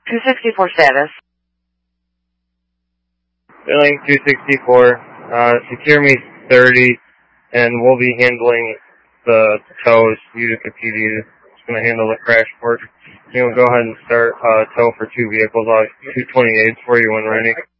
264 status. Billing 264, secure me 30, and we'll be handling the tows. Utica PD is going to handle the crash port. You know, go ahead and start tow for 2 vehicles. I'll have 228s for you when ready.